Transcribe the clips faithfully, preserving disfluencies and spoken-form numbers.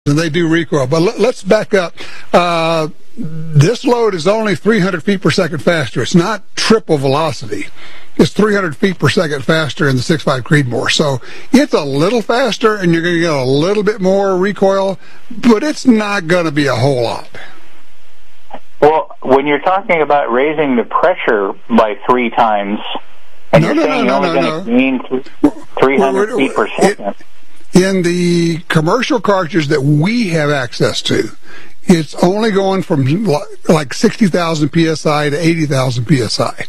and they do recoil. But let, let's back up. Uh, this load is only three hundred feet per second faster. It's not triple velocity. It's three hundred feet per second faster in the six point five Creedmoor. So it's a little faster, and you're going to get a little bit more recoil, but it's not going to be a whole lot. Well, when you're talking about raising the pressure by three times, and no, you're no, saying no, you're no, only no, going no. to gain three hundred feet per second. It, in the commercial cartridge that we have access to, it's only going from like sixty thousand P S I to eighty thousand P S I.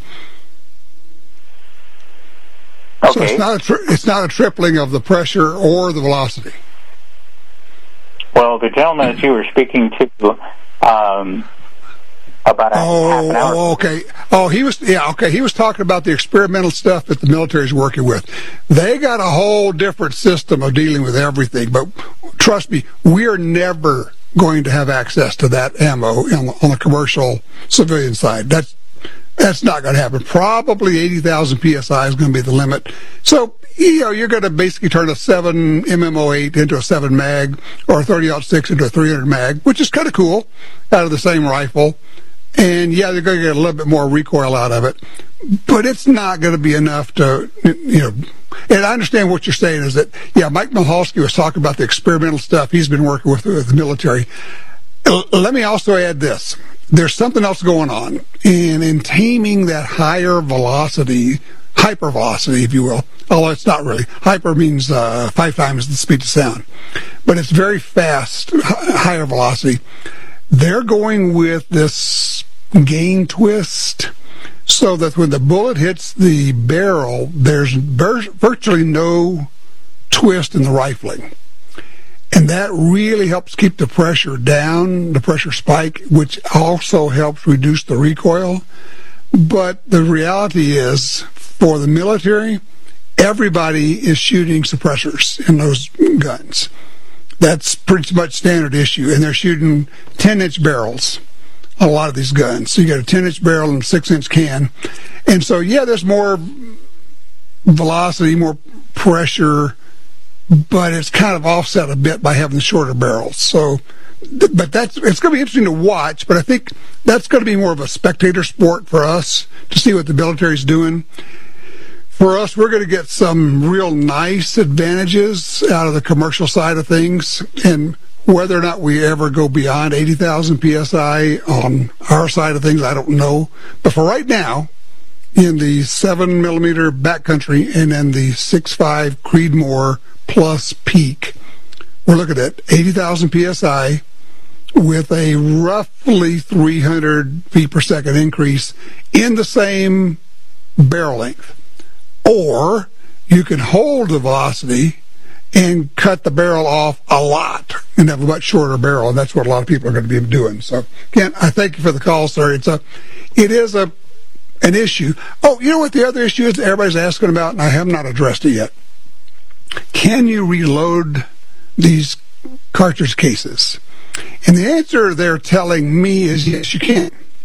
Okay. So it's not a tri- it's not a tripling of the pressure or the velocity. Well, the gentleman that you were speaking to um, about a oh, half an hour. Oh, okay. Oh, he was yeah, okay. He was talking about the experimental stuff that the military is working with. They got a whole different system of dealing with everything. But trust me, we are never going to have access to that ammo on the, on the commercial civilian side. That's That's not going to happen. Probably eighty thousand P S I is going to be the limit. So, you know, you're going to basically turn a seven M M O eight into a seven mag or a thirty aught six into a three hundred mag, which is kind of cool, out of the same rifle. And, yeah, they're going to get a little bit more recoil out of it. But it's not going to be enough to, you know. And I understand what you're saying is that, yeah, Mike Mihalski was talking about the experimental stuff he's been working with with the military. Let me also add this. There's something else going on in, in taming that higher velocity, hypervelocity, if you will, although it's not really. Hyper means uh, five times the speed of sound. But it's very fast, higher velocity. They're going with this gain twist so that when the bullet hits the barrel, there's virtually no twist in the rifling. And that really helps keep the pressure down, the pressure spike, which also helps reduce the recoil. But the reality is, for the military, everybody is shooting suppressors in those guns. That's pretty much standard issue. And they're shooting ten-inch barrels on a lot of these guns. So you got a ten-inch barrel and a six-inch can. And so, yeah, there's more velocity, more pressure, but it's kind of offset a bit by having the shorter barrels. So, but that's it's going to be interesting to watch. But I think that's going to be more of a spectator sport for us to see what the military's doing. For us, we're going to get some real nice advantages out of the commercial side of things, and whether or not we ever go beyond eighty thousand P S I on our side of things, I don't know. But for right now, in the seven millimeter backcountry and in the six point five Creedmoor Plus Peak, we're looking at eighty thousand P S I with a roughly three hundred feet per second increase in the same barrel length. Or you can hold the velocity and cut the barrel off a lot and have a much shorter barrel, and that's what a lot of people are going to be doing. So, again, I thank you for the call, sir. It's a, it is a an issue. Oh, you know what the other issue is that everybody's asking about, and I have not addressed it yet? Can you reload these cartridge cases? And the answer they're telling me is yes, you can.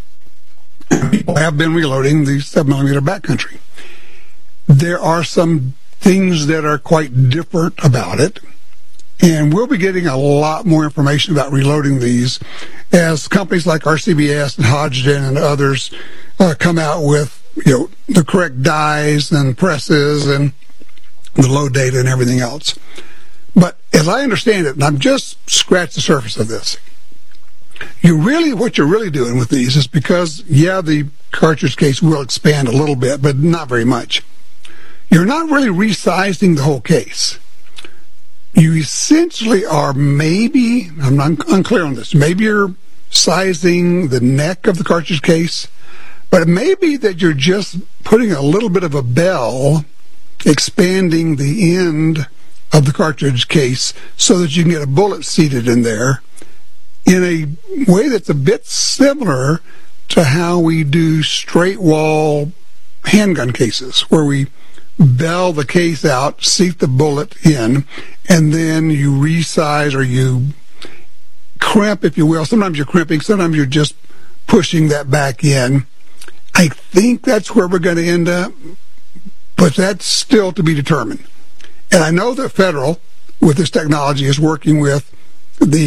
People have been reloading the seven millimeter backcountry. There are some things that are quite different about it, and we'll be getting a lot more information about reloading these as companies like R C B S and Hodgdon and others uh, come out with, you know, the correct dies and presses and the load data and everything else. But as I understand it, and I've just scratched the surface of this, you really, what you're really doing with these is because, yeah, the cartridge case will expand a little bit, but not very much. You're not really resizing the whole case. You essentially are maybe, I'm not unclear on this, maybe you're sizing the neck of the cartridge case, but it may be that you're just putting a little bit of a bell, expanding the end of the cartridge case so that you can get a bullet seated in there in a way that's a bit similar to how we do straight wall handgun cases, where we bell the case out, seat the bullet in, and then you resize or you crimp, if you will. Sometimes you're crimping, sometimes you're just pushing that back in. I think that's where we're going to end up, but that's still to be determined. And I know that Federal, with this technology, is working with the